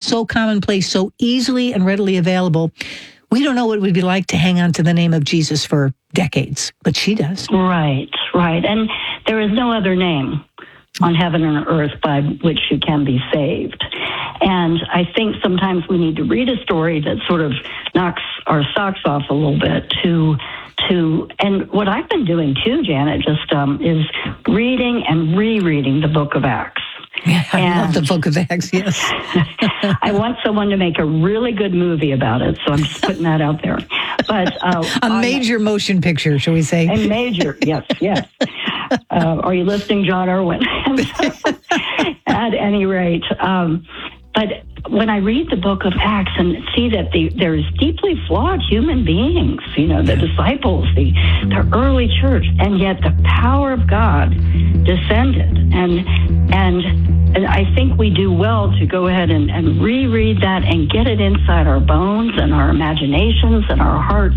so commonplace, so easily and readily available. We don't know what it would be like to hang on to the name of Jesus for decades, but she does. Right. And there is no other name on heaven and earth by which you can be saved. And I think sometimes we need to read a story that sort of knocks our socks off a little bit and what I've been doing too, Janet, just is reading and rereading the book of Acts. Yeah, I love the book of Acts, yes. I want someone to make a really good movie about it, so I'm just putting that out there. But a major motion picture, shall we say? A major, yes. Are you listening, John Irwin? At any rate, but when I read the book of Acts and see that there's deeply flawed human beings, the disciples, the early church, and yet the power of God descended. And I think we do well to go ahead and reread that and get it inside our bones and our imaginations and our hearts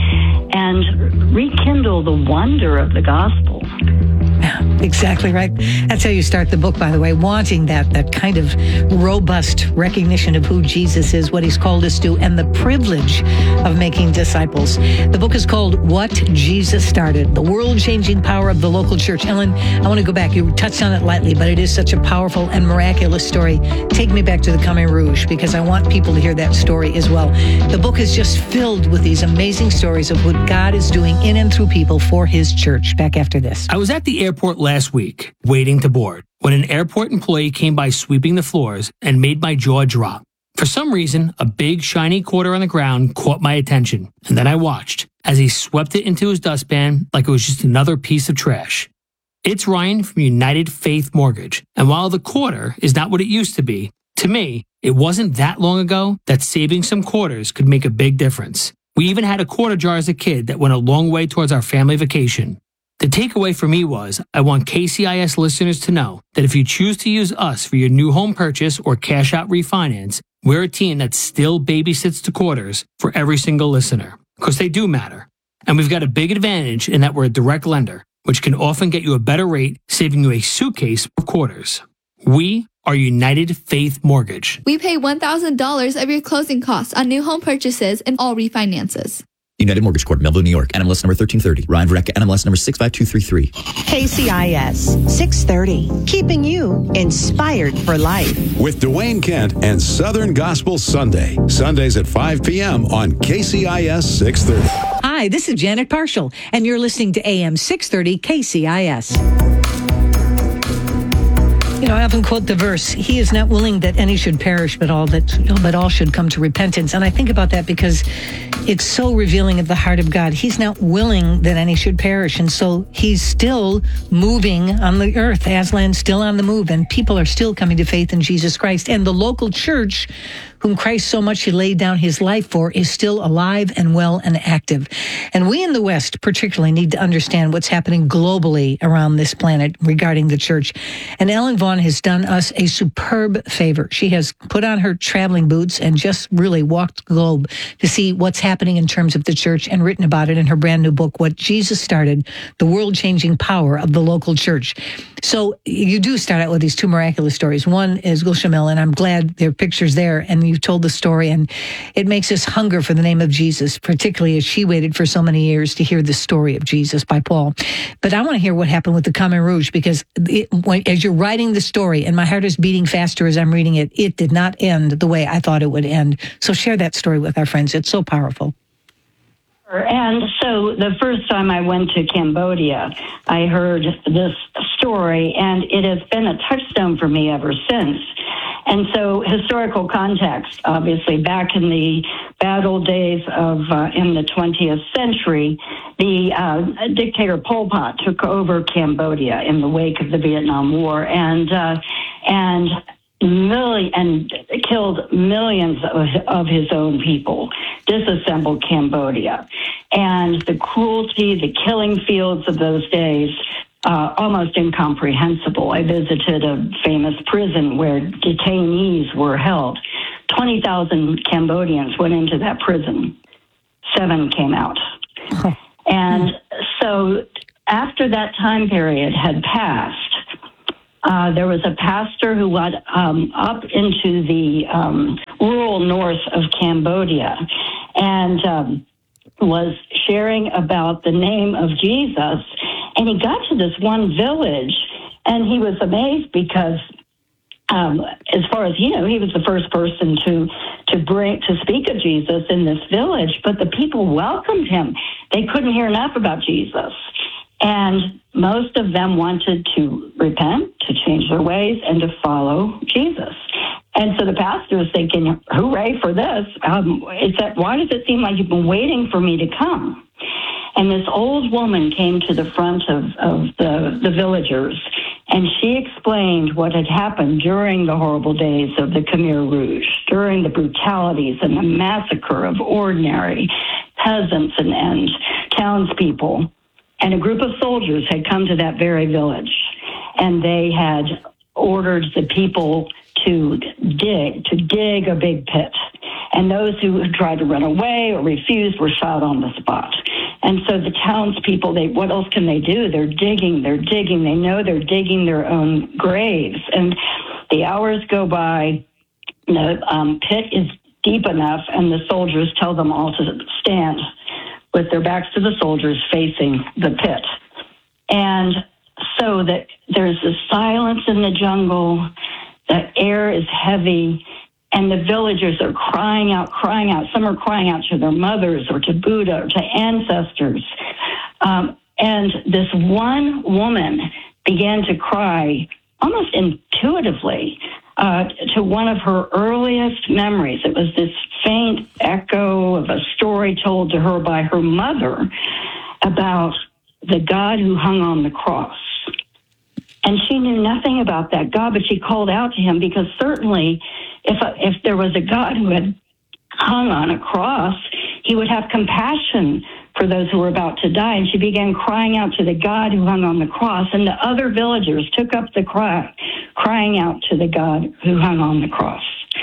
and rekindle the wonder of the gospel. Yeah, exactly right. That's how you start the book, by the way, wanting that kind of robust recognition of who Jesus is, what he's called us to, and the privilege of making disciples. The book is called What Jesus Started, the world-changing power of the local church. Ellen, I want to go back. You touched on it lightly, but it is such a powerful and miraculous story. Take me back to the Khmer Rouge, because I want people to hear that story as well. The book is just filled with these amazing stories of what God is doing in and through people for his church. Back after this. I was at the airport last week, waiting to board, when an airport employee came by sweeping the floors and made my jaw drop. For some reason, a big shiny quarter on the ground caught my attention, and then I watched as he swept it into his dustpan like it was just another piece of trash. It's Ryan from United Faith Mortgage, and while the quarter is not what it used to be, to me, it wasn't that long ago that saving some quarters could make a big difference. We even had a quarter jar as a kid that went a long way towards our family vacation. The takeaway for me was, I want KCIS listeners to know that if you choose to use us for your new home purchase or cash out refinance, we're a team that still babysits the quarters for every single listener, because they do matter. And we've got a big advantage in that we're a direct lender, which can often get you a better rate, saving you a suitcase of quarters. We are United Faith Mortgage. We pay $1,000 of your closing costs on new home purchases and all refinances. United Mortgage Corp, Melville, New York. NMLS number 1330. Ryan Verrecka, NMLS number 65233. KCIS 630. Keeping you inspired for life. With Dwayne Kent and Southern Gospel Sunday. Sundays at 5 p.m. on KCIS 630. Hi, this is Janet Parshall, and you're listening to AM 630 KCIS. I often quote the verse, he is not willing that any should perish, but all should come to repentance. And I think about that because it's so revealing of the heart of God. He's not willing that any should perish. And so he's still moving on the earth. Aslan's still on the move, and people are still coming to faith in Jesus Christ. And the local church, whom Christ so much he laid down his life for, is still alive and well and active. And we in the West particularly need to understand what's happening globally around this planet regarding the church. And Ellen Vaughn has done us a superb favor. She has put on her traveling boots and just really walked the globe to see what's happening in terms of the church, and written about it in her brand new book, What Jesus Started, the world-changing power of the local church. So you do start out with these two miraculous stories. One is Gulshamil, and I'm glad there are pictures there, and you've told the story, and it makes us hunger for the name of Jesus, particularly as she waited for so many years to hear the story of Jesus by Paul. But I want to hear what happened with the Khmer Rouge, because as you're writing the story, and my heart is beating faster as I'm reading it, it did not end the way I thought it would end. So share that story with our friends. It's so powerful. And so the first time I went to Cambodia, I heard this story, and it has been a touchstone for me ever since. And so historical context, obviously, back in the bad old days of in the 20th century, the dictator Pol Pot took over Cambodia in the wake of the Vietnam War, and killed millions of his own people, disassembled Cambodia. And the cruelty, the killing fields of those days, almost incomprehensible. I visited a famous prison where detainees were held. 20,000 Cambodians went into that prison. 7 came out. And so after that time period had passed, there was a pastor who went up into the rural north of Cambodia, and was sharing about the name of Jesus. And he got to this one village, and he was amazed because, as far as he knew, he was the first person to speak of Jesus in this village. But the people welcomed him. They couldn't hear enough about Jesus. And most of them wanted to repent, to change their ways, and to follow Jesus. And so the pastor was thinking, hooray for this. Why does it seem like you've been waiting for me to come? And this old woman came to the front of the villagers, and she explained what had happened during the horrible days of the Khmer Rouge, during the brutalities and the massacre of ordinary peasants and townspeople. And a group of soldiers had come to that very village, and they had ordered the people to dig a big pit. And those who tried to run away or refused were shot on the spot. And so the townspeople, what else can they do? They're digging. They know they're digging their own graves. And the hours go by, the pit is deep enough, and the soldiers tell them all to stand with their backs to the soldiers facing the pit. And so that there's this silence in the jungle, the air is heavy, and the villagers are crying out. Some are crying out to their mothers or to Buddha or to ancestors. And this one woman began to cry almost intuitively to one of her earliest memories. It was this faint echo of a story told to her by her mother about the God who hung on the cross. And she knew nothing about that God, but she called out to him because certainly if there was a God who had hung on a cross, he would have compassion for those who were about to die. And she began crying out to the God who hung on the cross. And the other villagers took up the cry, crying out to the God who hung on the cross.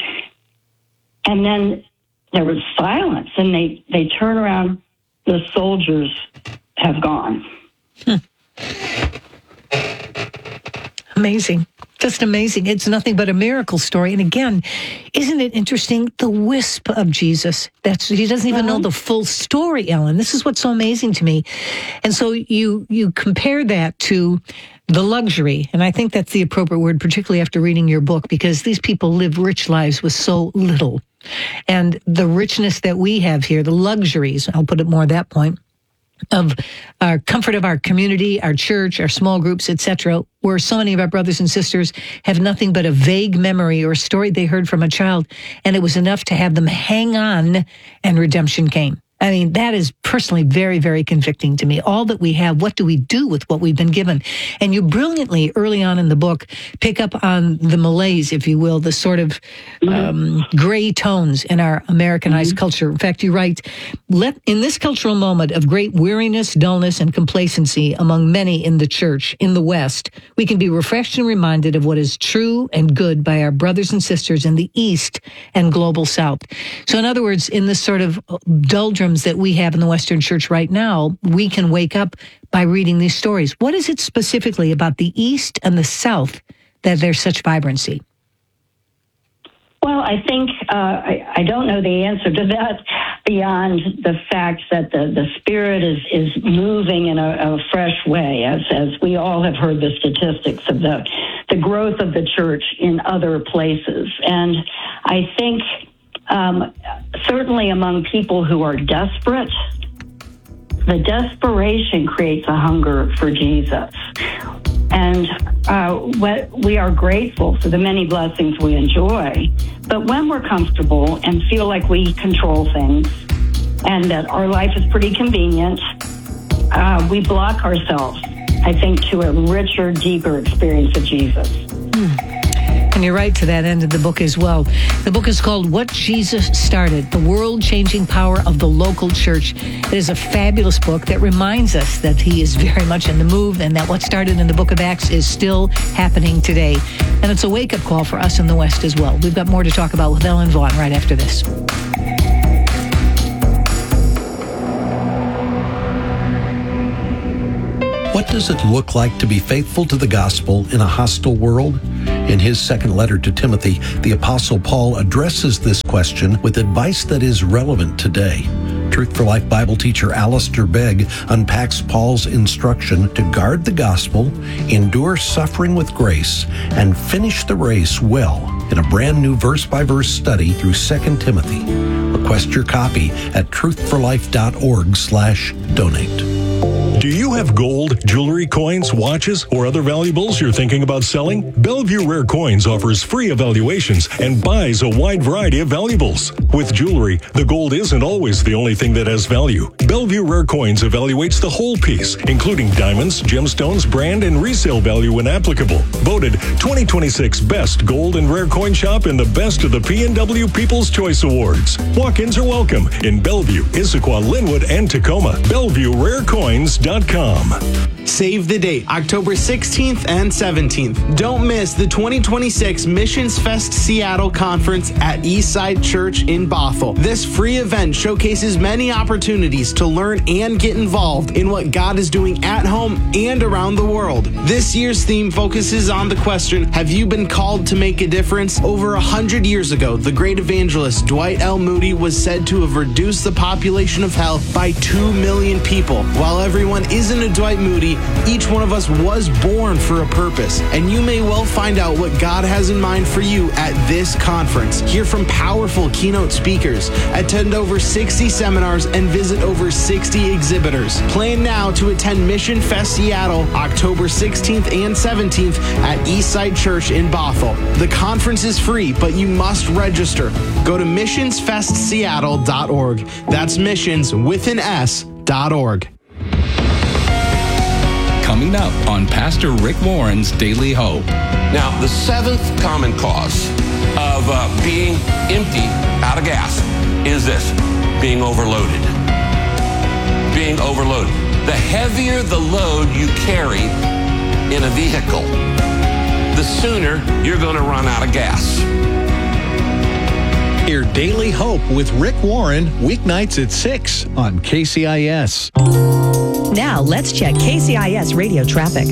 And then there was silence, and they turn around. The soldiers have gone. Amazing. Just amazing. It's nothing but a miracle story. And again, isn't it interesting? The wisp of Jesus. He doesn't even know the full story, Ellen. This is what's so amazing to me. And so you compare that to the luxury. And I think that's the appropriate word, particularly after reading your book, because these people live rich lives with so little. And the richness that we have here, the luxuries, I'll put it more at that point, of our comfort of our community, our church, our small groups, etc., where so many of our brothers and sisters have nothing but a vague memory or a story they heard from a child, and it was enough to have them hang on, and redemption came. I mean, that is personally very, very convicting to me. All that we have, what do we do with what we've been given? And you brilliantly, early on in the book, pick up on the malaise, if you will, the sort of gray tones in our Americanized culture. In fact, you write, in this cultural moment of great weariness, dullness, and complacency among many in the church in the West, we can be refreshed and reminded of what is true and good by our brothers and sisters in the East and global South. So in other words, in this sort of doldrums that we have in the Western church right now, we can wake up by reading these stories. What is it specifically about the East and the South that there's such vibrancy? Well, I think I don't know the answer to that beyond the fact that the Spirit is moving in a fresh way, as we all have heard the statistics of the growth of the church in other places. And I think certainly among people who are desperate, the desperation creates a hunger for Jesus. And we are grateful for the many blessings we enjoy. But when we're comfortable and feel like we control things and that our life is pretty convenient, we block ourselves, I think, to a richer, deeper experience of Jesus. And you're right to that end of the book as well. The book is called What Jesus Started, The World-Changing Power of the Local Church. It is a fabulous book that reminds us that he is very much in the move and that what started in the book of Acts is still happening today. And it's a wake-up call for us in the West as well. We've got more to talk about with Ellen Vaughn right after this. What does it look like to be faithful to the gospel in a hostile world? In his second letter to Timothy, the Apostle Paul addresses this question with advice that is relevant today. Truth for Life Bible teacher Alistair Begg unpacks Paul's instruction to guard the gospel, endure suffering with grace, and finish the race well in a brand new verse-by-verse study through 2 Timothy. Request your copy at truthforlife.org/donate. Do you have gold, jewelry, coins, watches, or other valuables you're thinking about selling? Bellevue Rare Coins offers free evaluations and buys a wide variety of valuables. With jewelry, the gold isn't always the only thing that has value. Bellevue Rare Coins evaluates the whole piece, including diamonds, gemstones, brand, and resale value when applicable. Voted 2026 Best Gold and Rare Coin Shop in the Best of the P&W People's Choice Awards. Walk-ins are welcome in Bellevue, Issaquah, Linwood, and Tacoma. BellevueRareCoins.com. Save the date, October 16th and 17th. Don't miss the 2026 Missions Fest Seattle Conference at Eastside Church in Bothell. This free event showcases many opportunities to learn and get involved in what God is doing at home and around the world. This year's theme focuses on the question, have you been called to make a difference? Over 100 years ago, the great evangelist Dwight L. Moody was said to have reduced the population of hell by 2 million people. While everyone isn't a Dwight Moody, each one of us was born for a purpose, and you may well find out what God has in mind for you at this conference. Hear from powerful keynote speakers, attend over 60 seminars, and visit over 60 exhibitors. Plan now to attend Mission Fest Seattle, October 16th and 17th at Eastside Church in Bothell. The conference is free, but you must register. Go to missionsfestseattle.org. That's missions with an S.org. Coming up on Pastor Rick Warren's Daily Hope. Now, the seventh common cause of being empty, out of gas, is this: being overloaded. Being overloaded. The heavier the load you carry in a vehicle, the sooner you're going to run out of gas. Hear Daily Hope with Rick Warren, weeknights at 6 on KCIS. Now let's check KCIS radio traffic.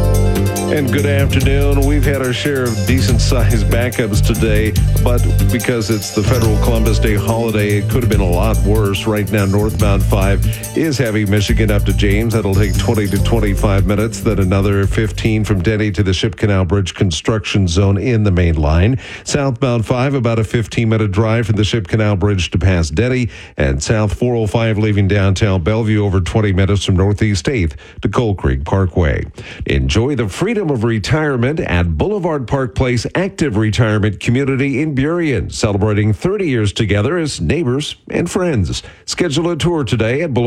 And good afternoon. We've had our share of decent-sized backups today, but because it's the federal Columbus Day holiday, it could have been a lot worse. Right now, northbound 5 is heavy Michigan up to James. That'll take 20 to 25 minutes. Then another 15 from Denny to the Ship Canal Bridge construction zone in the main line. Southbound 5, about a 15-minute drive from the Ship Canal Bridge to past Denny. And South 405 leaving downtown Bellevue over 20 minutes from Northeast 8th to Cold Creek Parkway. Enjoy the freedom of retirement at Boulevard Park Place Active Retirement Community in Burien, celebrating 30 years together as neighbors and friends. Schedule a tour today at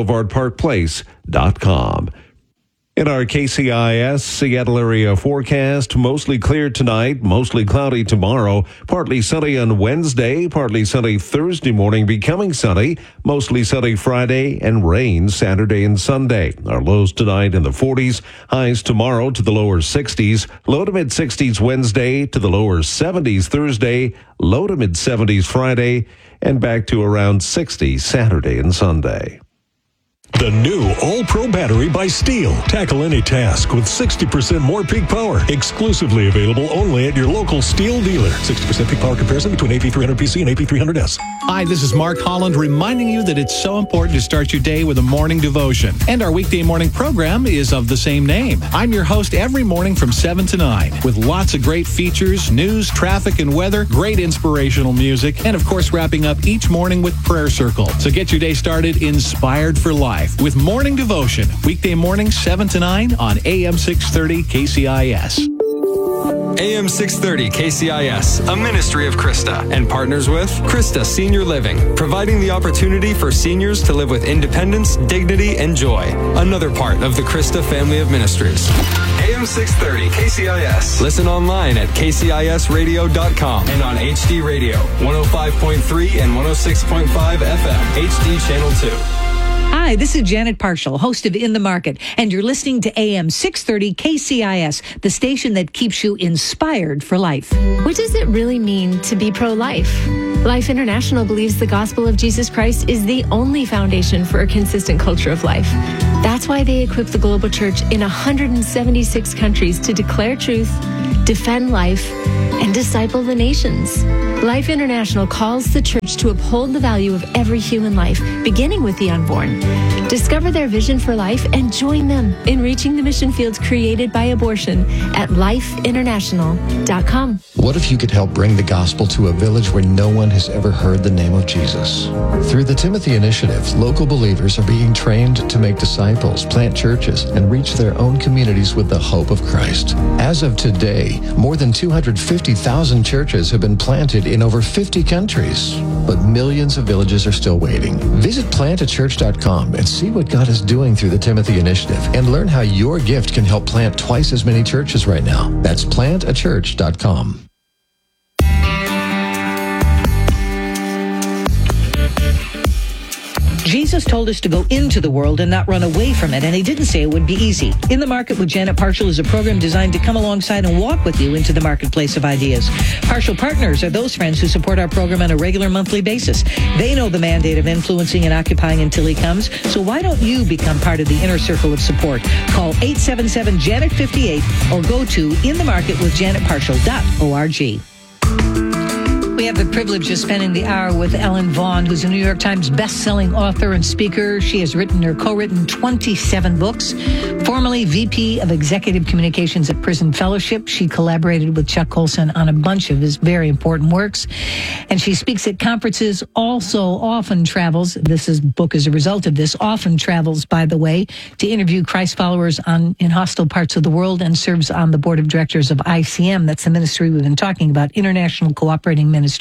boulevardparkplace.com. In our KCIS Seattle area forecast, mostly clear tonight, mostly cloudy tomorrow, partly sunny on Wednesday, partly sunny Thursday morning, becoming sunny, mostly sunny Friday, and rain Saturday and Sunday. Our lows tonight in the 40s, highs tomorrow to the lower 60s, low to mid 60s Wednesday to the lower 70s Thursday, low to mid 70s Friday, and back to around 60 Saturday and Sunday. The new All-Pro battery by Steel. Tackle any task with 60% more peak power. Exclusively available only at your local Steel dealer. 60% peak power comparison between AP300PC and AP300S. Hi, this is Mark Holland reminding you that it's so important to start your day with a morning devotion. And our weekday morning program is of the same name. I'm your host every morning from 7 to 9 with lots of great features, news, traffic, and weather, great inspirational music, and of course wrapping up each morning with Prayer Circle. So get your day started inspired for life with Morning Devotion, weekday morning 7 to 9 on AM 630 KCIS. AM 630 KCIS, a ministry of Krista, and partners with Krista Senior Living, providing the opportunity for seniors to live with independence, dignity, and joy. Another part of the Krista family of ministries. AM 630 KCIS. Listen online at kcisradio.com and on HD Radio, 105.3 and 106.5 FM, HD Channel 2. Hi, this is Janet Parshall, host of In the Market, and you're listening to AM 630 KCIS, the station that keeps you inspired for life. What does it really mean to be pro-life? Life International believes the gospel of Jesus Christ is the only foundation for a consistent culture of life. That's why they equip the global church in 176 countries to declare truth, defend life, and disciple the nations. Life International calls the church to uphold the value of every human life, beginning with the unborn. Discover their vision for life and join them in reaching the mission fields created by abortion at lifeinternational.com. What if you could help bring the gospel to a village where no one has ever heard the name of Jesus? Through the Timothy Initiative, local believers are being trained to make disciples, plant churches, and reach their own communities with the hope of Christ. As of today, more than 250,000 churches have been planted in over 50 countries, but millions of villages are still waiting. Visit plantachurch.com and see what God is doing through the Timothy Initiative and learn how your gift can help plant twice as many churches right now. That's plantachurch.com. Jesus told us to go into the world and not run away from it, and he didn't say it would be easy. In the Market with Janet Parshall is a program designed to come alongside and walk with you into the marketplace of ideas. Parshall Partners are those friends who support our program on a regular monthly basis. They know the mandate of influencing and occupying until he comes, so why don't you become part of the inner circle of support? Call 877-JANET-58 or go to inthemarketwithjanetparshall.org. We have the privilege of spending the hour with Ellen Vaughn, who's a New York Times best-selling author and speaker. She has written or co-written 27 books. Formerly VP of Executive Communications at Prison Fellowship, she collaborated with Chuck Colson on a bunch of his very important works. And she speaks at conferences, also often travels, book is a result of this, often travels, by the way, to interview Christ followers in hostile parts of the world, and serves on the board of directors of ICM. That's the ministry we've been talking about, International Cooperating Ministries.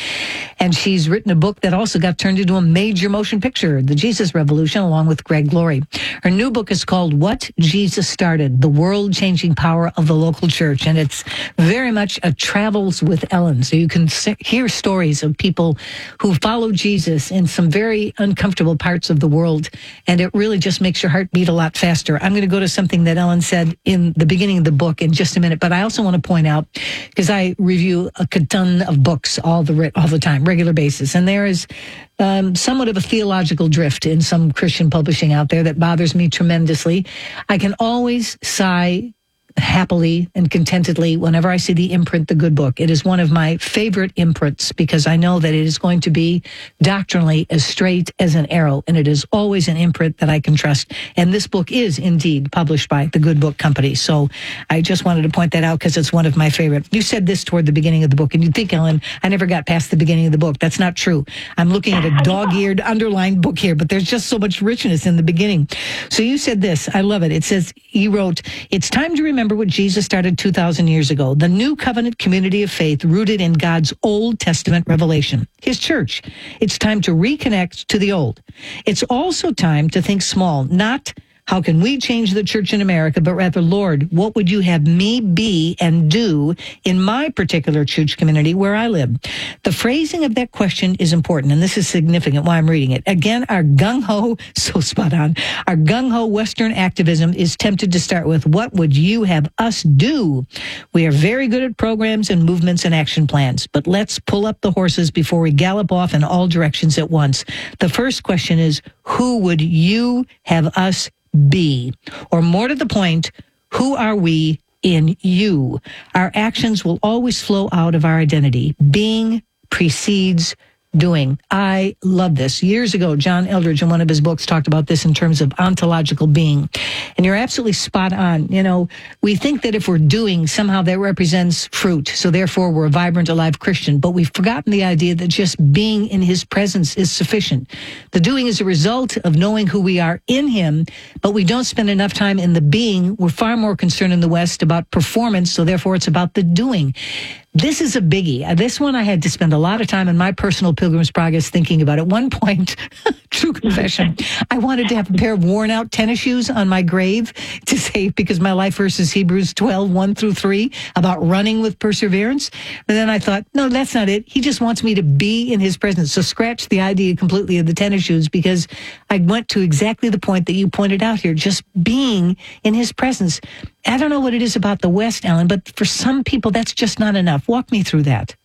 And she's written a book that also got turned into a major motion picture, The Jesus Revolution, along with Greg Laurie. Her new book is called What Jesus Started, The World-Changing Power of the Local Church. And it's very much a travels with Ellen. So you can hear stories of people who follow Jesus in some very uncomfortable parts of the world. And it really just makes your heart beat a lot faster. I'm going to go to something that Ellen said in the beginning of the book in just a minute. But I also want to point out, because I review a ton of books all the time, regular basis. And there is somewhat of a theological drift in some Christian publishing out there that bothers me tremendously. I can always sigh happily and contentedly whenever I see the imprint, The Good Book. It is one of my favorite imprints because I know that it is going to be doctrinally as straight as an arrow, and it is always an imprint that I can trust. And this book is indeed published by The Good Book Company. So I just wanted to point that out because it's one of my favorite. You said this toward the beginning of the book, and you'd think, Ellen, I never got past the beginning of the book. That's not true. I'm looking at a dog-eared underlined book here, but there's just so much richness in the beginning. So you said this. I love it. It says, he wrote, "It's time to remember what Jesus started 2,000 years ago, the new covenant community of faith rooted in God's Old Testament revelation, his church. It's time to reconnect to the old. It's also time to think small, not how can we change the church in America, but rather, Lord, what would you have me be and do in my particular church community where I live?" The phrasing of that question is important, and this is significant why I'm reading it. Again, our gung-ho, so spot on, our gung-ho Western activism is tempted to start with, what would you have us do? We are very good at programs and movements and action plans, but let's pull up the horses before we gallop off in all directions at once. The first question is, who would you have us be? Or more to the point, who are we in you? Our actions will always flow out of our identity. Being precedes doing. I love this. Years ago, John Eldredge, in one of his books, talked about this in terms of ontological being. And you're absolutely spot on. You know, we think that if we're doing, somehow that represents fruit. So therefore, we're a vibrant, alive Christian. But we've forgotten the idea that just being in his presence is sufficient. The doing is a result of knowing who we are in him, but we don't spend enough time in the being. We're far more concerned in the West about performance, so therefore it's about the doing. This is a biggie. This one I had to spend a lot of time in my personal Pilgrim's Progress thinking about. At one point, true confession, I wanted to have a pair of worn out tennis shoes on my grave to say, because my life verse is Hebrews 12, 1-3, about running with perseverance. But then I thought, no, that's not it. He just wants me to be in his presence. So scratch the idea completely of the tennis shoes, because I went to exactly the point that you pointed out here, just being in his presence. I don't know what it is about the West, Ellen, but for some people, that's just not enough. Walk me through that.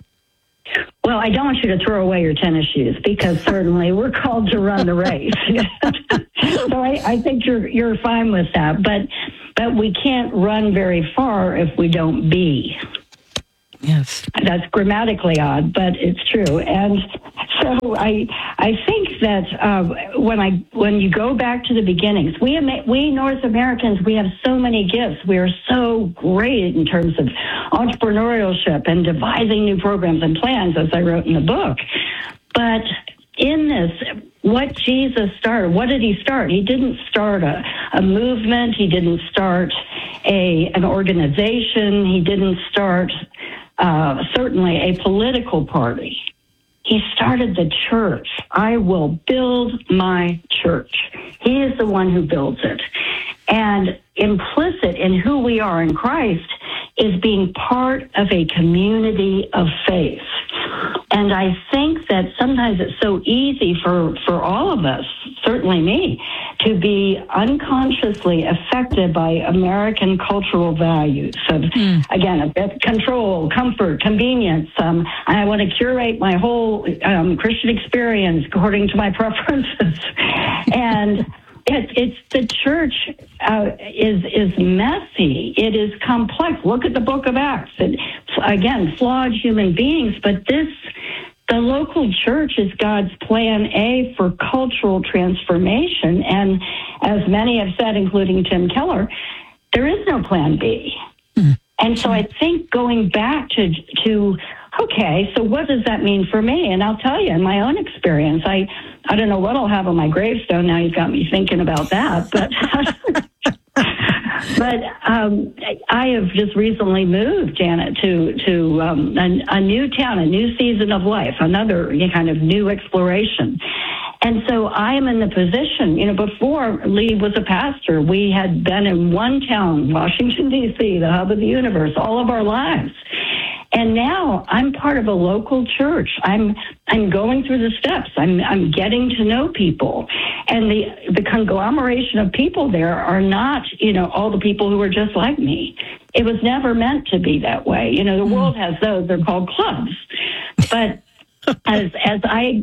Well, I don't want you to throw away your tennis shoes, because certainly we're called to run the race. So I think you're fine with that. But we can't run very far if we don't be. Yes. That's grammatically odd, but it's true. And so I think that when you go back to the beginnings, we North Americans, we have so many gifts. We are so great in terms of entrepreneurship and devising new programs and plans, as I wrote in the book. But in this, what Jesus started, what did he start? He didn't start a movement. He didn't start an organization. He didn't start certainly a political party. He started the church. I will build my church. He is the one who builds it. And implicit in who we are in Christ is being part of a community of faith. And I think that sometimes it's so easy for all of us, certainly me, to be unconsciously affected by American cultural values of, again, control, comfort, convenience. I want to curate my whole Christian experience according to my preferences. And it's the church is messy. It is complex. Look at the book of Acts. Again, flawed human beings, but the local church is God's plan A for cultural transformation. And as many have said, including Tim Keller, there is no plan B. And so I think going back to okay, so what does that mean for me? And I'll tell you, in my own experience, I don't know what I'll have on my gravestone. Now you've got me thinking about that, but I have just recently moved, Janet, to a new town, a new season of life, another kind of new exploration. And so I am in the position, before Lee was a pastor, we had been in one town, Washington, D.C., the hub of the universe, all of our lives. And now I'm part of a local church. I'm going through the steps. I'm getting to know people. And the conglomeration of people there are not, all the people who are just like me. It was never meant to be that way. The world has those, they're called clubs. But as I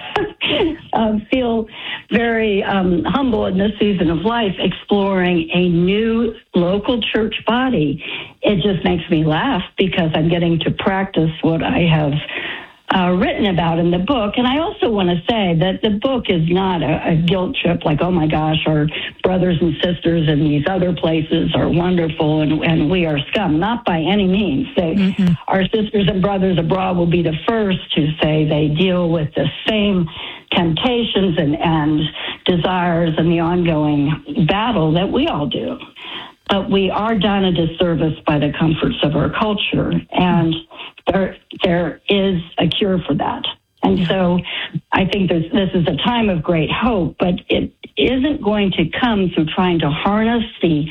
feel very humble in this season of life, exploring a new local church body, it just makes me laugh because I'm getting to practice what I have written about in the book. And I also want to say that the book is not a guilt trip like, oh my gosh, our brothers and sisters in these other places are wonderful and we are scum. Not by any means. Our sisters and brothers abroad will be the first to say they deal with the same temptations and desires and the ongoing battle that we all do. But we are done a disservice by the comforts of our culture, and there is a cure for that. And so I think this is a time of great hope, but it isn't going to come through trying to harness the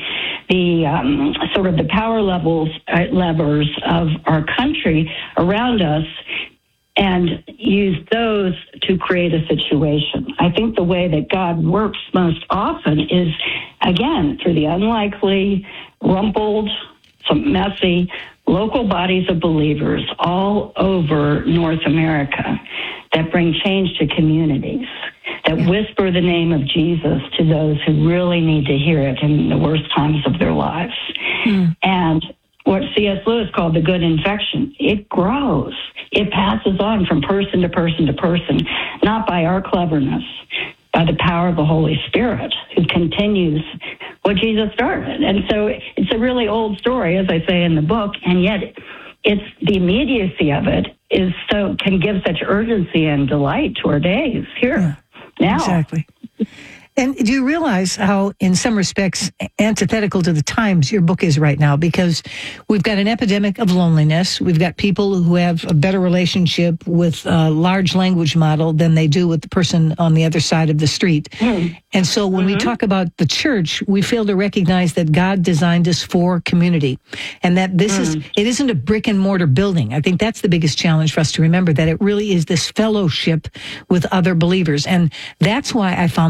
sort of the power levers of our country around us and use those to create a situation. I think the way that God works most often is, again, through the unlikely, rumpled, some messy, local bodies of believers all over North America that bring change to communities, that whisper the name of Jesus to those who really need to hear it in the worst times of their lives. And what C.S. Lewis called the good infection, it grows. It passes on from person to person to person, not by our cleverness, by the power of the Holy Spirit, who continues what Jesus started. And so it's a really old story, as I say in the book, and yet it's the immediacy of it can give such urgency and delight to our days here, now. Exactly. And do you realize how, in some respects, antithetical to the times your book is right now? Because we've got an epidemic of loneliness. We've got people who have a better relationship with a large language model than they do with the person on the other side of the street. And so when we talk about the church, we fail to recognize that God designed us for community and that it isn't a brick and mortar building. I think that's the biggest challenge for us to remember, that it really is this fellowship with other believers. And that's why I found the book so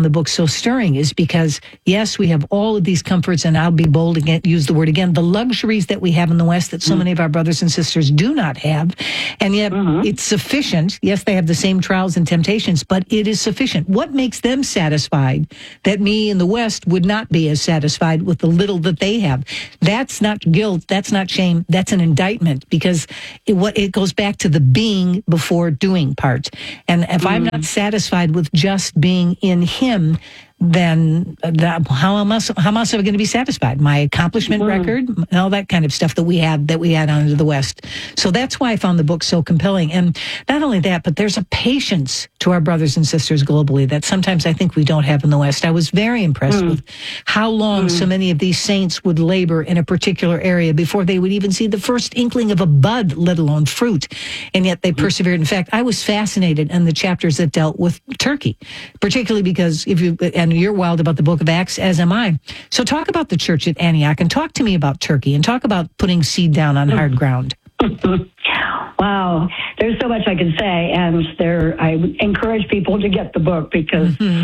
stirring is because, yes, we have all of these comforts, and I'll be bold again, use the word again, the luxuries that we have in the West that so many of our brothers and sisters do not have. And yet it's sufficient. Yes, they have the same trials and temptations, but it is sufficient. What makes them satisfied that me in the West would not be as satisfied with the little that they have? That's not guilt. That's not shame. That's an indictment, because it goes back to the being before doing part. And if I'm not satisfied with just being in Him, then how else am I going to be satisfied? My accomplishment record, and all that kind of stuff that we had on to the West. So that's why I found the book so compelling. And not only that, but there's a patience to our brothers and sisters globally that sometimes I think we don't have in the West. I was very impressed with how long so many of these saints would labor in a particular area before they would even see the first inkling of a bud, let alone fruit. And yet they persevered. In fact, I was fascinated in the chapters that dealt with Turkey, particularly because and you're wild about the book of Acts, as am I. So talk about the church at Antioch, and talk to me about Turkey, and talk about putting seed down on hard ground. Wow, there's so much I can say, and I encourage people to get the book because Jen,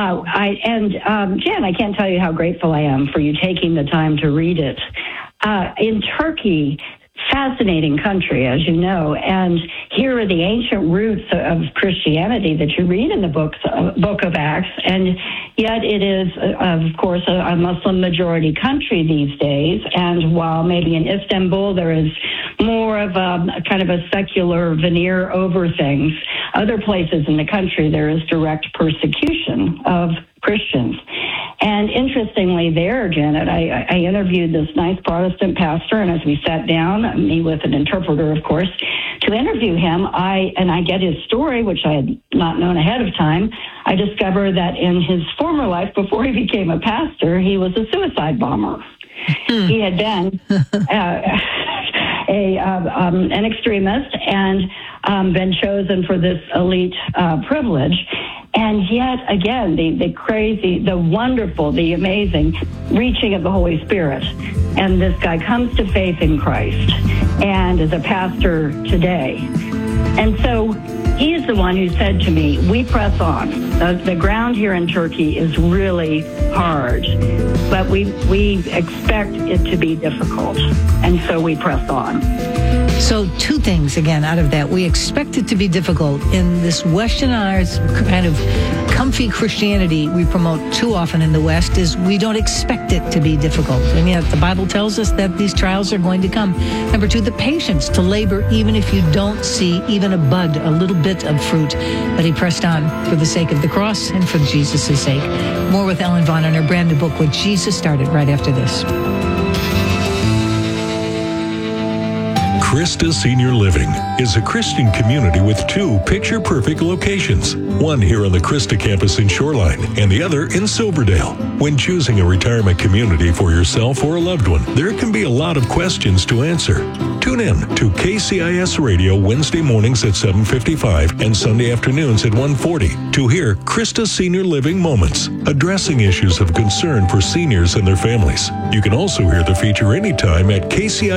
I can't tell you how grateful I am for you taking the time to read it. In Turkey, fascinating country, as you know, and here are the ancient roots of Christianity that you read in the book of Acts, and yet it is, of course, a Muslim majority country these days. And while maybe in Istanbul there is more of a kind of a secular veneer over things, other places in the country there is direct persecution of Christians. And interestingly there, Janet, I interviewed this nice Protestant pastor, and as we sat down, me with an interpreter, of course, to interview him, I get his story, which I had not known ahead of time. I discovered that in his former life, before he became a pastor, he was a suicide bomber. He had been an extremist and been chosen for this elite privilege. And yet, again, the crazy, the wonderful, the amazing reaching of the Holy Spirit. And this guy comes to faith in Christ and is a pastor today. And so he is the one who said to me, we press on. The ground here in Turkey is really hard, but we expect it to be difficult. And so we press on. So two things, again, out of that. We expect it to be difficult. In this westernized kind of comfy Christianity we promote too often in the West is we don't expect it to be difficult. And yet the Bible tells us that these trials are going to come. Number two, the patience to labor even if you don't see even a bud, a little bit of fruit. But he pressed on for the sake of the cross and for Jesus' sake. More with Ellen Vaughn in her brand new book, What Jesus Started, right after this. Christa Senior Living is a Christian community with two picture-perfect locations, one here on the Christa campus in Shoreline and the other in Silverdale. When choosing a retirement community for yourself or a loved one, there can be a lot of questions to answer. Tune in to KCIS Radio Wednesday mornings at 7:55 and Sunday afternoons at 1:40 to hear Christa Senior Living Moments, addressing issues of concern for seniors and their families. You can also hear the feature anytime at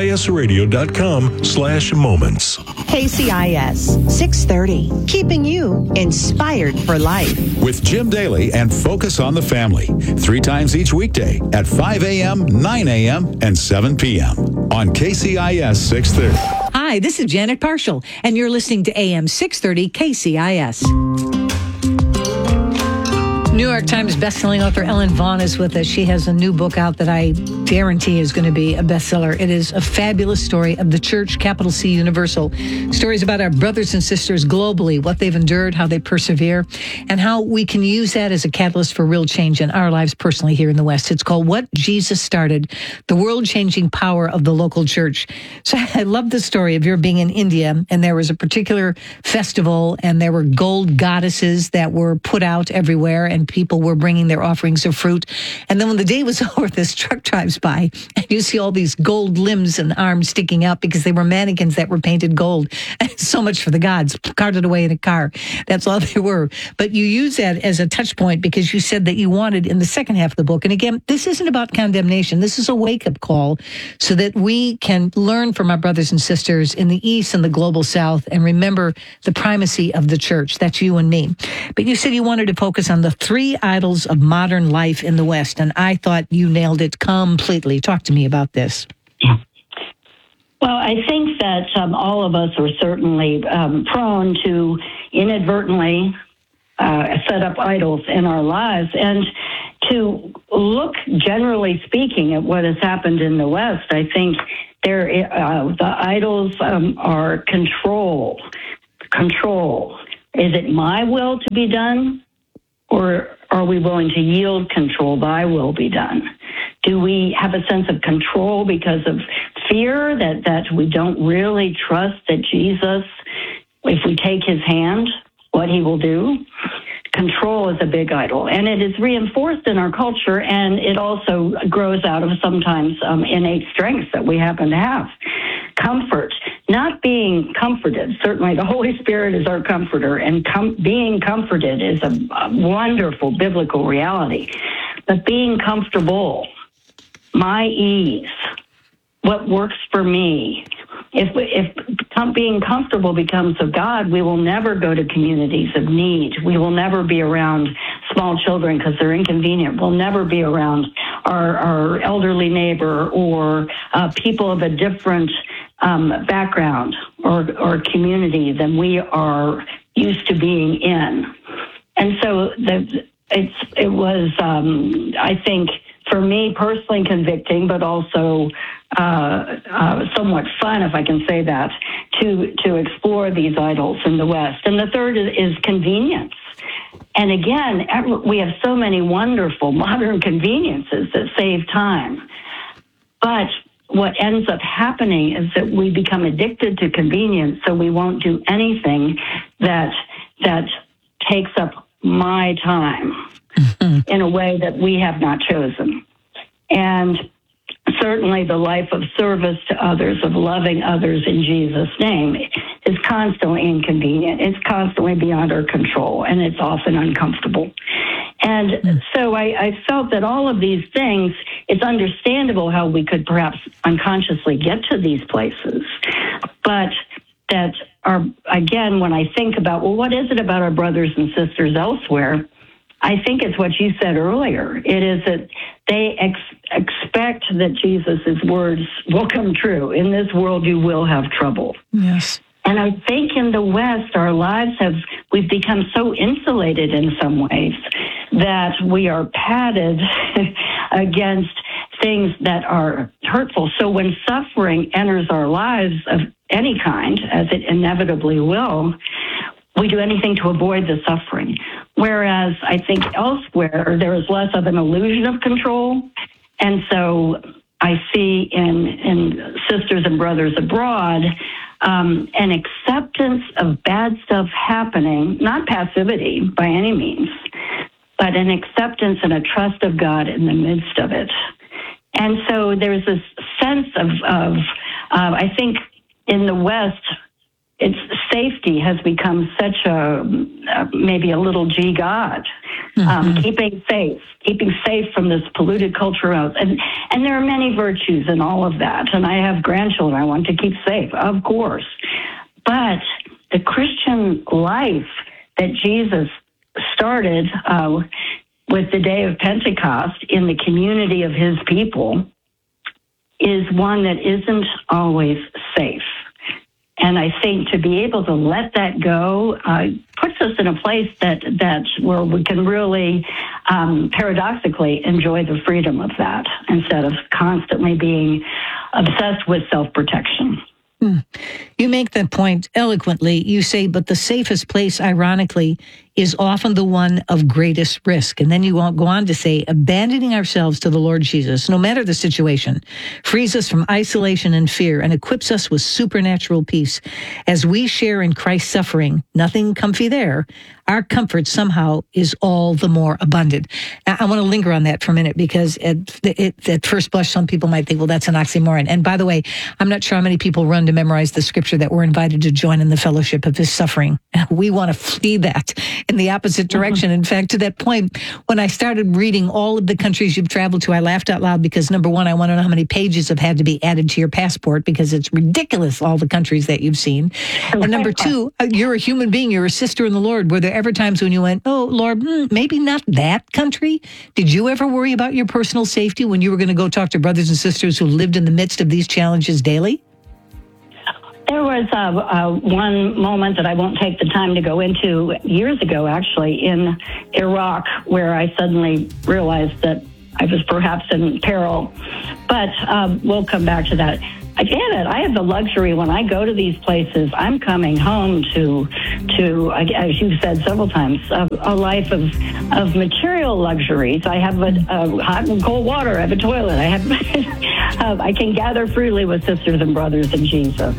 kcisradio.com/moments. KCIS 630, keeping you inspired for life. With Jim Daly and Focus on the Family, 3 times each weekday at 5 a.m., 9 a.m., and 7 p.m. on KCIS 630. Hi, this is Janet Parshall, and you're listening to AM 630 KCIS. New York Times bestselling author Ellen Vaughn is with us. She has a new book out that I guarantee is going to be a bestseller. It is a fabulous story of the church, capital C, universal. Stories about our brothers and sisters globally, what they've endured, how they persevere, and how we can use that as a catalyst for real change in our lives personally here in the West. It's called What Jesus Started, the world-changing power of the local church. So I love the story of your being in India, and there was a particular festival, and there were gold goddesses that were put out everywhere, and people were bringing their offerings of fruit. And then when the day was over, this truck drives goes by, and you see all these gold limbs and arms sticking out because they were mannequins that were painted gold. So much for the gods, carted away in a car. That's all they were. But you use that as a touch point because you said that you wanted in the second half of the book. And again, this isn't about condemnation. This is a wake-up call so that we can learn from our brothers and sisters in the East and the global South and remember the primacy of the church. That's you and me. But you said you wanted to focus on the three idols of modern life in the West, and I thought you nailed it completely. Talk to me about this. Well, I think that all of us are certainly prone to inadvertently set up idols in our lives, and to look, generally speaking, at what has happened in the West. I think the idols are control. Control. Is it my will to be done, or are we willing to yield control? Thy will be done. Do we have a sense of control because of fear that we don't really trust that Jesus, if we take his hand, what he will do? Control is a big idol, and it is reinforced in our culture, and it also grows out of sometimes innate strengths that we happen to have. Comfort, not being comforted. Certainly the Holy Spirit is our comforter, and being comforted is a wonderful biblical reality. But being comfortable, my ease, what works for me. If being comfortable becomes of God, we will never go to communities of need. We will never be around small children because they're inconvenient. We'll never be around our elderly neighbor or people of a different background or community than we are used to being in. And so it was, I think, for me personally convicting, but also somewhat fun, if I can say that, to explore these idols in the West. And the third is convenience. And again, we have so many wonderful modern conveniences that save time. But what ends up happening is that we become addicted to convenience, so we won't do anything that takes up my time in a way that we have not chosen. And certainly the life of service to others, of loving others in Jesus' name, is constantly inconvenient. It's constantly beyond our control, and it's often uncomfortable. And so I felt that all of these things, it's understandable how we could perhaps unconsciously get to these places, but that are, again, when I think about, well, what is it about our brothers and sisters elsewhere? I think it's what you said earlier. It is that they expect that Jesus' words will come true. In this world, you will have trouble. Yes. And I think in the West, our lives we've become so insulated in some ways that we are padded against things that are hurtful. So when suffering enters our lives of any kind, as it inevitably will, we do anything to avoid the suffering. Whereas I think elsewhere, there is less of an illusion of control. And so I see in sisters and brothers abroad, an acceptance of bad stuff happening, not passivity by any means, but an acceptance and a trust of God in the midst of it. And so there's this sense of I think in the West, its safety has become such maybe a little G God, keeping safe from this polluted culture. And there are many virtues in all of that. And I have grandchildren I want to keep safe, of course. But the Christian life that Jesus started with the day of Pentecost in the community of his people is one that isn't always safe. And I think to be able to let that go puts us in a place that where we can really paradoxically enjoy the freedom of that instead of constantly being obsessed with self-protection. You make that point eloquently. You say, but the safest place, ironically, is often the one of greatest risk. And then you go on to say, abandoning ourselves to the Lord Jesus, no matter the situation, frees us from isolation and fear and equips us with supernatural peace. As we share in Christ's suffering, nothing comfy there, our comfort somehow is all the more abundant. Now, I want to linger on that for a minute because at first blush, some people might think, well, that's an oxymoron. And by the way, I'm not sure how many people run to memorize the scripture that we're invited to join in the fellowship of his suffering. We want to flee that in the opposite direction. In fact, to that point, when I started reading all of the countries you've traveled to, I laughed out loud because, number one, I want to know how many pages have had to be added to your passport because it's ridiculous, all the countries that you've seen. And number two, you're a human being. You're a sister in the Lord. Were there ever times when you went, oh, Lord, maybe not that country? Did you ever worry about your personal safety when you were going to go talk to brothers and sisters who lived in the midst of these challenges daily? There was one moment that I won't take the time to go into years ago, actually, in Iraq, where I suddenly realized that I was perhaps in peril. But we'll come back to that. Again, I have the luxury when I go to these places, I'm coming home to as you've said several times, a life of material luxuries. I have a hot and cold water. I have a toilet. I have I can gather freely with sisters and brothers in Jesus.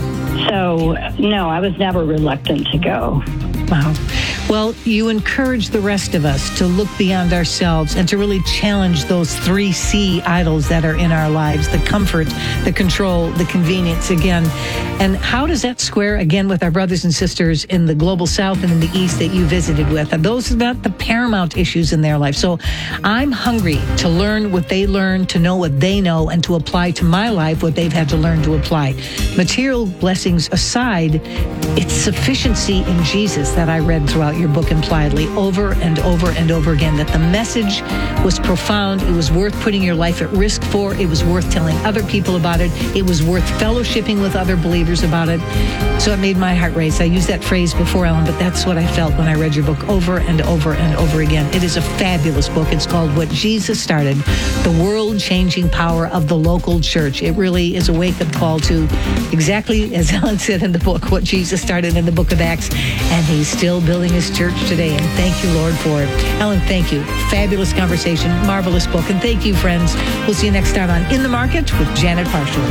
So, no, I was never reluctant to go. Wow. Well, you encourage the rest of us to look beyond ourselves and to really challenge those 3C idols that are in our lives, the comfort, the control, the convenience again. And how does that square again with our brothers and sisters in the global south and in the east that you visited with? Are those about the paramount issues in their life? So I'm hungry to learn what they learn, to know what they know, and to apply to my life what they've had to learn to apply. Material blessings aside, it's sufficiency in Jesus that I read throughout your book impliedly over and over and over again, that the message was profound. It was worth putting your life at risk for. It was worth telling other people about it. It was worth fellowshipping with other believers about it. So it made my heart race. I used that phrase before, Ellen, but that's what I felt when I read your book over and over and over again. It is a fabulous book. It's called What Jesus Started, the world-changing power of the local church. It really is a wake-up call to exactly, as Ellen said in the book, what Jesus started in the book of Acts, and he's still building his church today, and thank you, Lord, for it. Ellen, thank you. Fabulous conversation, marvelous book, and thank you, friends. We'll see you next time on In the Market with Janet Parshall.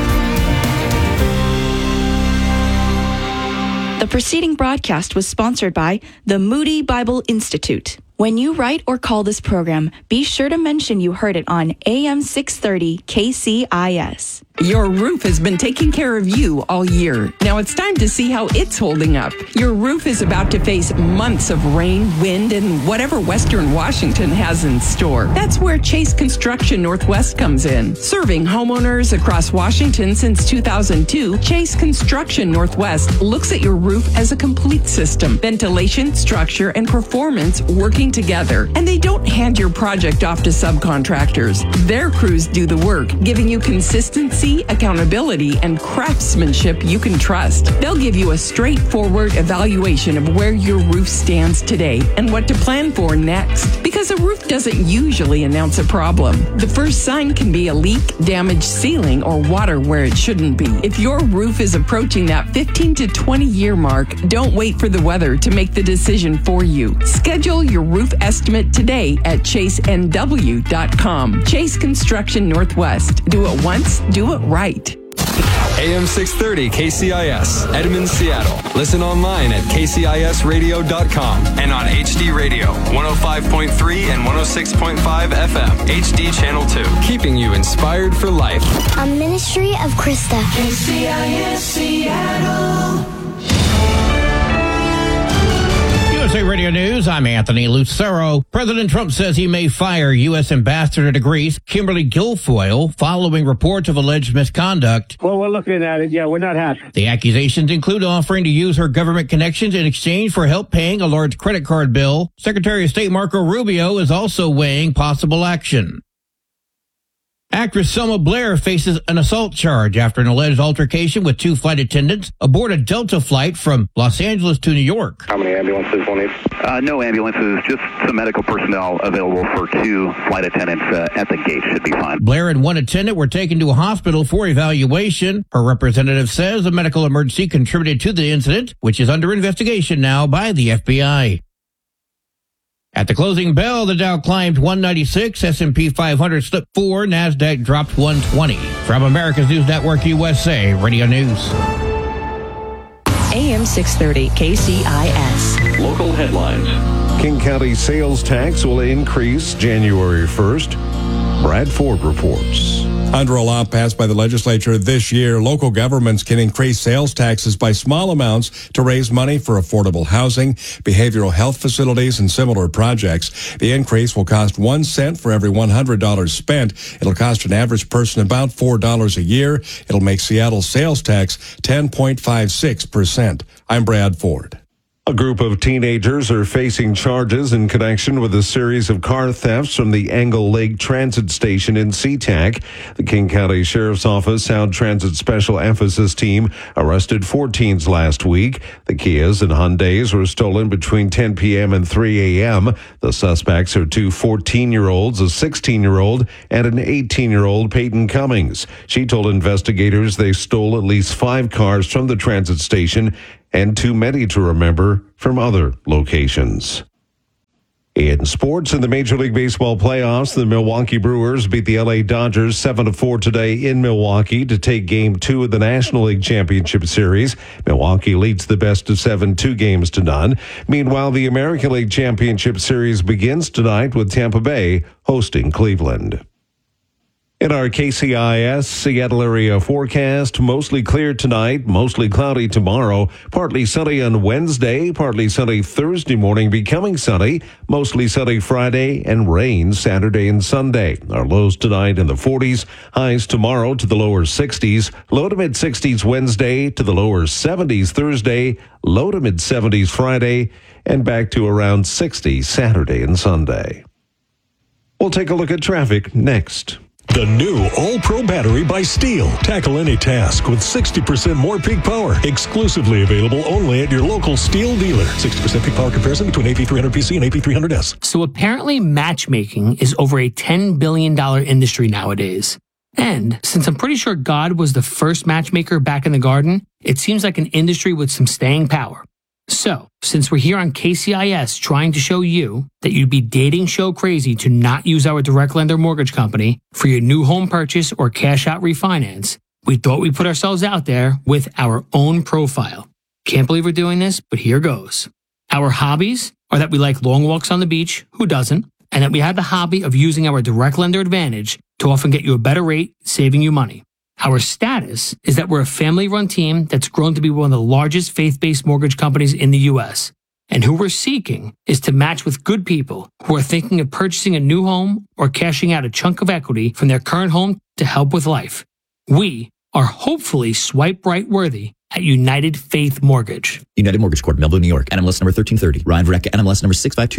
The preceding broadcast was sponsored by the Moody Bible Institute. When you write or call this program, be sure to mention you heard it on AM 630 KCIS. Your roof has been taking care of you all year. Now it's time to see how it's holding up. Your roof is about to face months of rain, wind, and whatever Western Washington has in store. That's where Chase Construction Northwest comes in. Serving homeowners across Washington since 2002, Chase Construction Northwest looks at your roof as a complete system. Ventilation, structure, and performance working together. And they don't hand your project off to subcontractors. Their crews do the work, giving you consistency, accountability, and craftsmanship you can trust. They'll give you a straightforward evaluation of where your roof stands today and what to plan for next. Because a roof doesn't usually announce a problem. The first sign can be a leak, damaged ceiling, or water where it shouldn't be. If your roof is approaching that 15 to 20 year mark, don't wait for the weather to make the decision for you. Schedule your roof estimate today at chasenw.com. Chase Construction Northwest. Do it once, do it right. AM 630 KCIS, Edmond, Seattle. Listen online at kcisradio.com and on HD Radio, 105.3 and 106.5 FM, HD Channel 2. Keeping you inspired for life. A ministry of Krista. KCIS Seattle. USA Radio News, I'm Anthony Lucero. President Trump says he may fire U.S. Ambassador to Greece, Kimberly Guilfoyle, following reports of alleged misconduct. Well, we're looking at it. Yeah, we're not happy. The accusations include offering to use her government connections in exchange for help paying a large credit card bill. Secretary of State Marco Rubio is also weighing possible action. Actress Selma Blair faces an assault charge after an alleged altercation with two flight attendants aboard a Delta flight from Los Angeles to New York. How many ambulances will need? No ambulances, just some medical personnel available for two flight attendants at the gate. Should be fine. Blair and one attendant were taken to a hospital for evaluation. Her representative says a medical emergency contributed to the incident, which is under investigation now by the FBI. At the closing bell, the Dow climbed 196, S&P 500 slipped 4, NASDAQ dropped 120. From America's News Network USA, Radio News. AM 630 KCIS. Local headlines. King County sales tax will increase January 1st. Brad Ford reports. Under a law passed by the legislature this year, local governments can increase sales taxes by small amounts to raise money for affordable housing, behavioral health facilities, and similar projects. The increase will cost 1 cent for every $100 spent. It'll cost an average person about $4 a year. It'll make Seattle's sales tax 10.56%. I'm Brad Ford. A group of teenagers are facing charges in connection with a series of car thefts from the Angle Lake Transit Station in SeaTac. The King County Sheriff's Office Sound Transit Special Emphasis Team arrested 4 teens last week. The Kias and Hyundais were stolen between 10 p.m. and 3 a.m. The suspects are 2 14-year-olds, a 16-year-old, and an 18-year-old Peyton Cummings. She told investigators they stole at least 5 cars from the transit station and too many to remember from other locations. In sports, in the Major League Baseball playoffs, the Milwaukee Brewers beat the LA Dodgers 7-4 today in Milwaukee to take Game 2 of the National League Championship Series. Milwaukee leads the best-of-7 2-0. Meanwhile, the American League Championship Series begins tonight with Tampa Bay hosting Cleveland. In our KCIS Seattle area forecast, mostly clear tonight, mostly cloudy tomorrow, partly sunny on Wednesday, partly sunny Thursday morning, becoming sunny, mostly sunny Friday, and rain Saturday and Sunday. Our lows tonight in the 40s, highs tomorrow to the lower 60s, low to mid-60s Wednesday to the lower 70s Thursday, low to mid-70s Friday, and back to around 60 Saturday and Sunday. We'll take a look at traffic next. The new All-Pro battery by Steel. Tackle any task with 60% more peak power. Exclusively available only at your local Steel dealer. 60% peak power comparison between AP300PC and AP300S. So apparently matchmaking is over a $10 billion industry nowadays. And since I'm pretty sure God was the first matchmaker back in the garden, it seems like an industry with some staying power. So, since we're here on KCIS trying to show you that you'd be dating show crazy to not use our direct lender mortgage company for your new home purchase or cash out refinance, we thought we'd put ourselves out there with our own profile. Can't believe we're doing this, but here goes. Our hobbies are that we like long walks on the beach, who doesn't, and that we have the hobby of using our direct lender advantage to often get you a better rate, saving you money. Our status is that we're a family-run team that's grown to be one of the largest faith-based mortgage companies in the U.S. And who we're seeking is to match with good people who are thinking of purchasing a new home or cashing out a chunk of equity from their current home to help with life. We are hopefully swipe right worthy at United Faith Mortgage. United Mortgage Corp, Melville, New York. NMLS number 1330. Ryan Vereka, NMLS number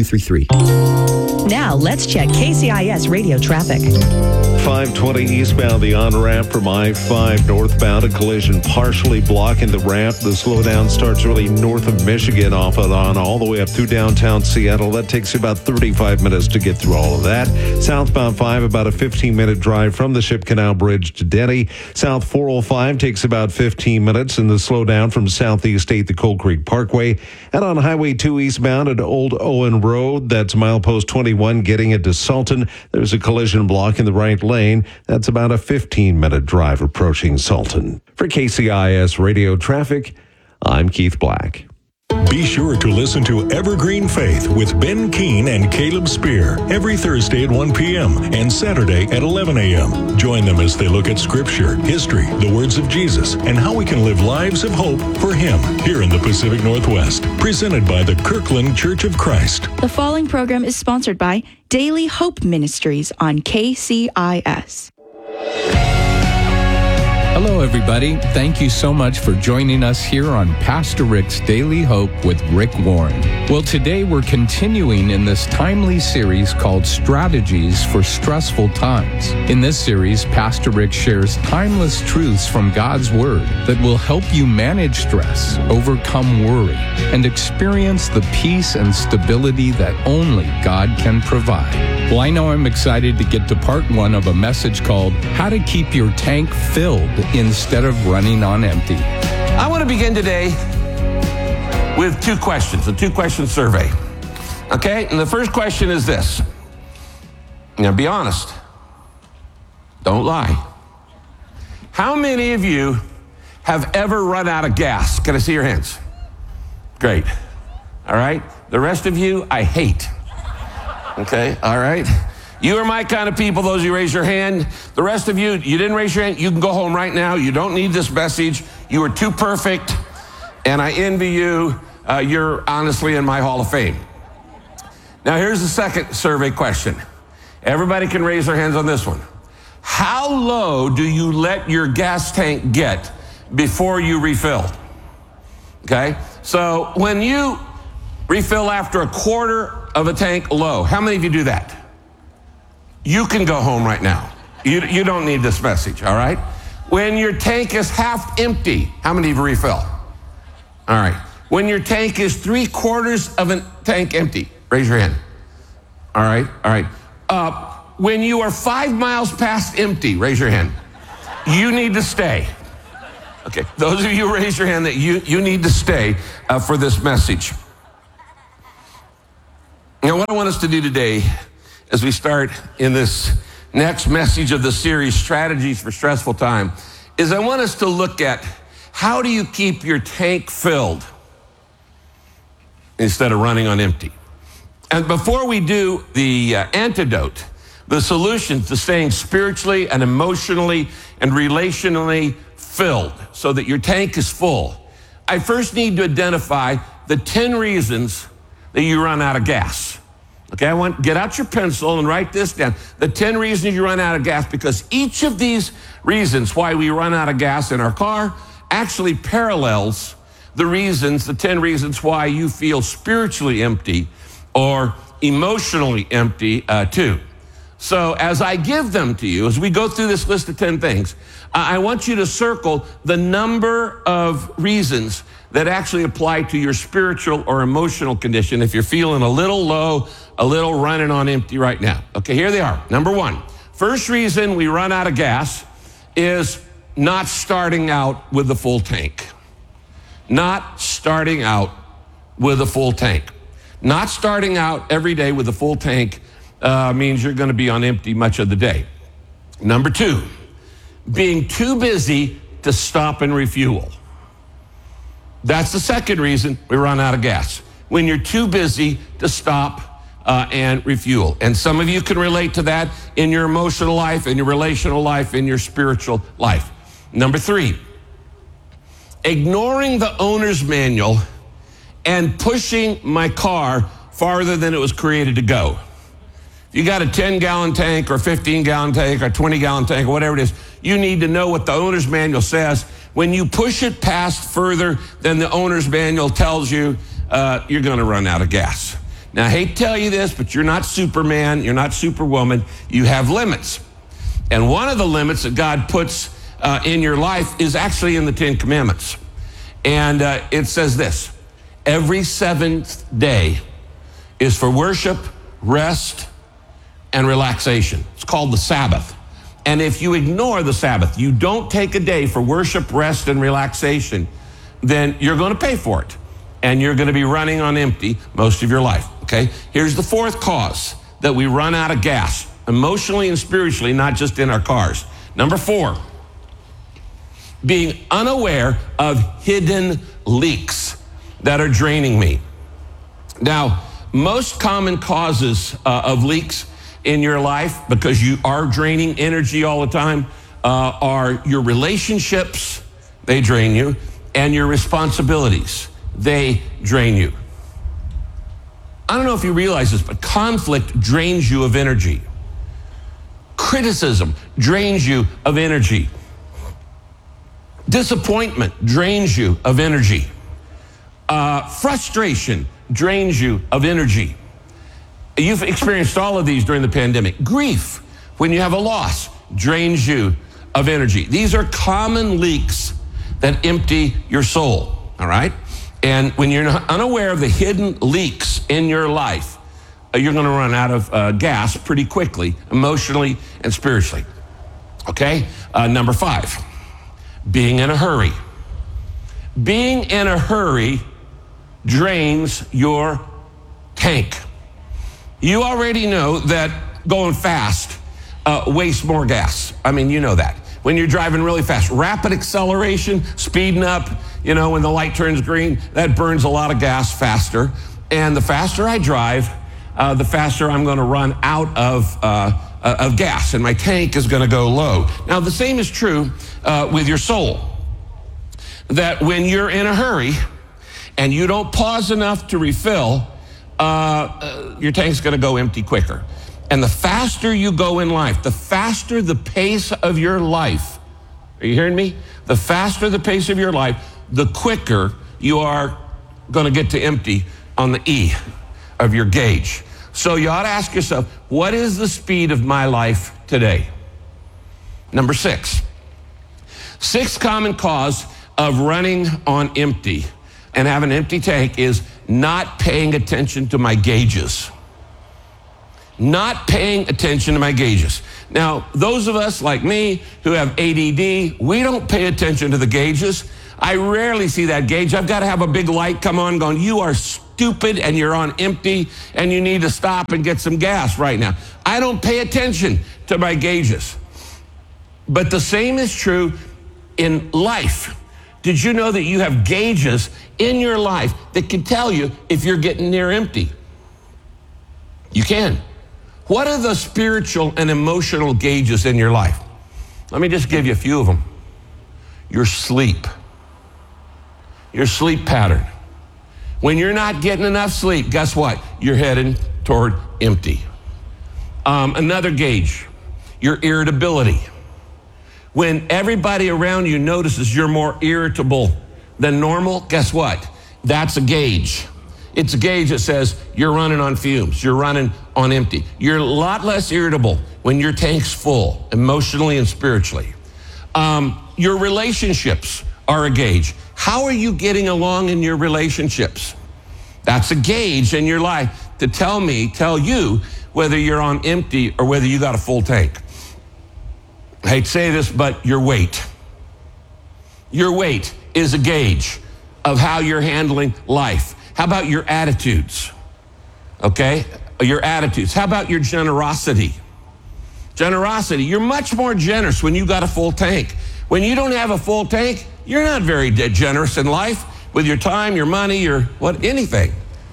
65233. Now let's check KCIS radio traffic. 520 eastbound, the on-ramp from I-5 northbound, a collision partially blocking the ramp. The slowdown starts really north of Michigan off and on all the way up through downtown Seattle. That takes you about 35 minutes to get through all of that. Southbound 5, about a 15-minute drive from the Ship Canal Bridge to Denny. South 405 takes about 15 minutes, and the slowdown from Southeast 8 to Cold Creek Parkway. And on Highway 2 eastbound at Old Owen Road, that's milepost 21 getting into Sultan. There's a collision block in the right lane. That's about a 15-minute drive approaching Sultan. For KCIS Radio Traffic, I'm Keith Black. Be sure to listen to Evergreen Faith with Ben Keene and Caleb Spear every Thursday at 1 p.m. and Saturday at 11 a.m. Join them as they look at Scripture, history, the words of Jesus, and how we can live lives of hope for Him here in the Pacific Northwest. Presented by the Kirkland Church of Christ. The following program is sponsored by Daily Hope Ministries on KCIS. Hello, everybody. Thank you so much for joining us here on Pastor Rick's Daily Hope with Rick Warren. Well, today we're continuing in this timely series called Strategies for Stressful Times. In this series, Pastor Rick shares timeless truths from God's Word that will help you manage stress, overcome worry, and experience the peace and stability that only God can provide. Well, I know I'm excited to get to part 1 of a message called How to Keep Your Tank Filled instead of running on empty. I want to begin today with 2 questions, a 2-question survey. Okay, and the first question is this. Now, be honest. Don't lie. How many of you have ever run out of gas? Can I see your hands? Great. All right. The rest of you, I hate. Okay, all right. You are my kind of people, those of you raise your hand. The rest of you, you didn't raise your hand. You can go home right now. You don't need this message. You are too perfect, and I envy you. You're honestly in my Hall of Fame. Now, here's the second survey question. Everybody can raise their hands on this one. How low do you let your gas tank get before you refill? Okay, so when you refill after a quarter of a tank low, how many of you do that? You can go home right now. You don't need this message, all right? When your tank is half empty, how many of you refill? All right. When your tank is 3/4 of a tank empty, raise your hand. All right, all right. When you are 5 miles past empty, raise your hand. You need to stay. Okay, those of you raise your hand that you need to stay for this message. Now, what I want us to do today as we start in this next message of the series, Strategies for Stressful Time, is I want us to look at how do you keep your tank filled instead of running on empty. And before we do the antidote, the solution to staying spiritually and emotionally and relationally filled so that your tank is full, I first need to identify the 10 reasons that you run out of gas. Okay, get out your pencil and write this down. The 10 reasons you run out of gas, because each of these reasons why we run out of gas in our car actually parallels the 10 reasons why you feel spiritually empty or emotionally empty too. So as I give them to you, as we go through this list of 10 things, I want you to circle the number of reasons that actually apply to your spiritual or emotional condition if you're feeling a little low, a little running on empty right now. Okay, here they are. Number 1, first reason we run out of gas is not starting out with the full tank. Not starting out with a full tank. Not starting out every day with a full tank means you're going to be on empty much of the day. Number 2, being too busy to stop and refuel. That's the second reason we run out of gas. When you're too busy to stop and refuel. And some of you can relate to that in your emotional life, in your relational life, in your spiritual life. Number 3, ignoring the owner's manual and pushing my car farther than it was created to go. You got a 10-gallon tank or 15-gallon tank or 20-gallon tank or whatever it is, you need to know what the owner's manual says. When you push it past further than the owner's manual tells you, you're going to run out of gas. Now, I hate to tell you this, but you're not Superman, you're not Superwoman. You have limits. And one of the limits that God puts in your life is actually in the 10 Commandments. And it says this: every 7th day is for worship, rest, and relaxation. It's called the Sabbath. And if you ignore the Sabbath, you don't take a day for worship, rest, and relaxation, then you're going to pay for it. And you're going to be running on empty most of your life, okay? Here's the 4th cause that we run out of gas, emotionally and spiritually, not just in our cars. Number 4, being unaware of hidden leaks that are draining me. Now, most common causes of leaks in your life, because you are draining energy all the time, are your relationships, they drain you, and your responsibilities, they drain you. I don't know if you realize this, but conflict drains you of energy. Criticism drains you of energy. Disappointment drains you of energy. Frustration drains you of energy. You've experienced all of these during the pandemic. Grief, when you have a loss, drains you of energy. These are common leaks that empty your soul, all right? And when you're unaware of the hidden leaks in your life, you're going to run out of gas pretty quickly, emotionally and spiritually. Okay? Number 5, being in a hurry. Being in a hurry drains your tank. You already know that going fast wastes more gas. I mean, you know that. When you're driving really fast, rapid acceleration, speeding up, when the light turns green, that burns a lot of gas faster. And the faster I drive, the faster I'm going to run out of gas, and my tank is going to go low. Now, the same is true with your soul. That when you're in a hurry and you don't pause enough to refill, your tank's going to go empty quicker. And the faster you go in life, the faster the pace of your life, are you hearing me? The faster the pace of your life, the quicker you are going to get to empty on the E of your gauge. So you ought to ask yourself, what is the speed of my life today? Number 6. 6th common cause of running on empty and having an empty tank is not paying attention to my gauges. Not paying attention to my gauges. Now, those of us like me who have ADD, we don't pay attention to the gauges. I rarely see that gauge. I've got to have a big light come on going, you are stupid and you're on empty and you need to stop and get some gas right now. I don't pay attention to my gauges. But the same is true in life. Did you know that you have gauges in your life that can tell you if you're getting near empty? You can. What are the spiritual and emotional gauges in your life? Let me just give you a few of them. Your sleep. Your sleep pattern. When you're not getting enough sleep, guess what? You're heading toward empty. Another gauge, your irritability. When everybody around you notices you're more irritable than normal, guess what? That's a gauge. It's a gauge that says you're running on fumes, you're running on empty. You're a lot less irritable when your tank's full, emotionally and spiritually. Your relationships are a gauge. How are you getting along in your relationships? That's a gauge in your life to tell you whether you're on empty or whether you got a full tank. I hate to say this, but your weight. Your weight is a gauge of how you're handling life. How about your attitudes? Okay? Your attitudes. How about your generosity? Generosity. You're much more generous when you got a full tank. When you don't have a full tank, you're not very generous in life with your time, your money, your anything.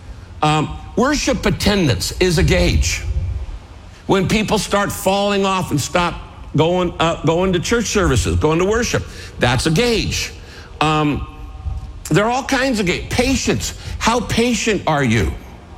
Worship attendance is a gauge. When people start falling off and stop going to church services, going to worship, that's a gauge. There are all kinds of gauges. Patience. How patient are you?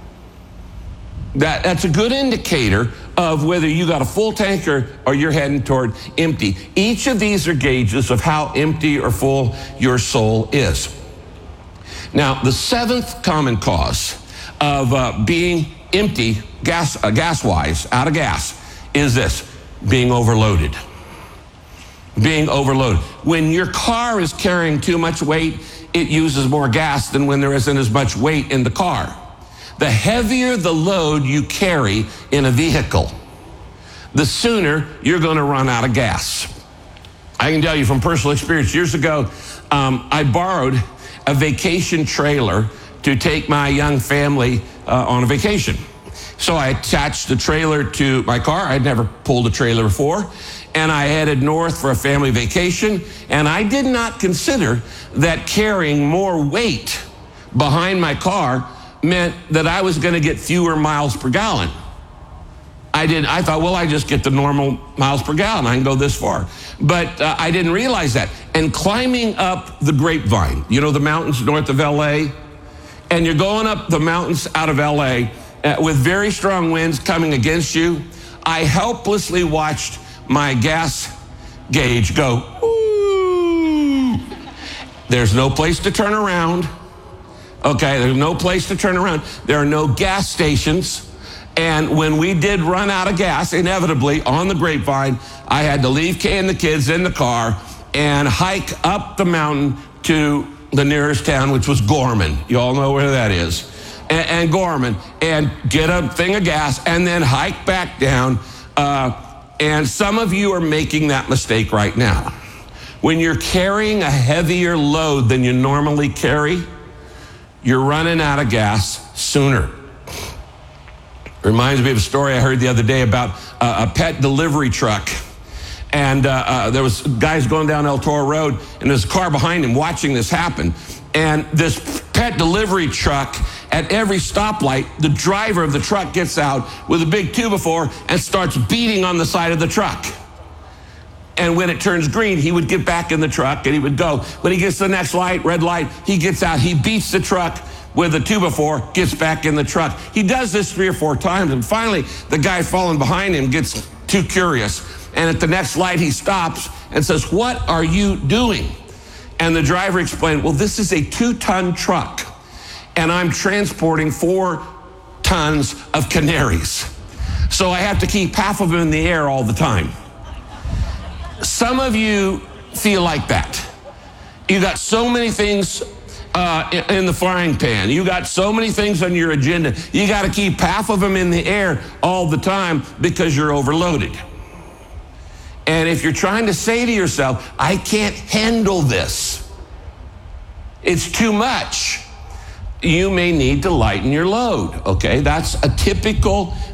That's a good indicator of whether you got a full tank or you're heading toward empty. Each of these are gauges of how empty or full your soul is. Now, the 7th common cause of being empty, gas-wise, out of gas, is this: being overloaded. Being overloaded. When your car is carrying too much weight, it uses more gas than when there isn't as much weight in the car. The heavier the load you carry in a vehicle, the sooner you're going to run out of gas. I can tell you from personal experience, years ago, I borrowed a vacation trailer to take my young family on a vacation. So I attached the trailer to my car. I'd never pulled a trailer before. And I headed north for a family vacation. And I did not consider that carrying more weight behind my car meant that I was going to get fewer miles per gallon. I thought, well, I just get the normal miles per gallon. I can go this far. But I didn't realize that. And climbing up the Grapevine, the mountains north of LA, and you're going up the mountains out of LA with very strong winds coming against you, I helplessly watched my gas gauge go, ooh. There's no place to turn around. Okay, there's no place to turn around. There are no gas stations. And when we did run out of gas, inevitably, on the Grapevine, I had to leave Kay and the kids in the car and hike up the mountain to the nearest town, which was Gorman. You all know where that is. And Gorman, and get a thing of gas, and then hike back down. And some of you are making that mistake right now. When you're carrying a heavier load than you normally carry, you're running out of gas sooner. Reminds me of a story I heard the other day about a pet delivery truck. And there was guys going down El Toro Road, and there's a car behind him watching this happen. And this pet delivery truck, at every stoplight, the driver of the truck gets out with a big 2x4 and starts beating on the side of the truck. And when it turns green, he would get back in the truck and he would go. When he gets to the next light, red light, he gets out, he beats the truck with a 2x4, gets back in the truck. He does this 3 or 4 times, and finally, the guy following behind him gets too curious. And at the next light, he stops and says, "What are you doing?" And the driver explained, "Well, this is a 2-ton truck, and I'm transporting 4 tons of canaries. So I have to keep half of them in the air all the time." Some of you feel like that. You got so many things in the frying pan. You got so many things on your agenda. You got to keep half of them in the air all the time because you're overloaded. And if you're trying to say to yourself, "I can't handle this, it's too much," you may need to lighten your load, okay? That's a typical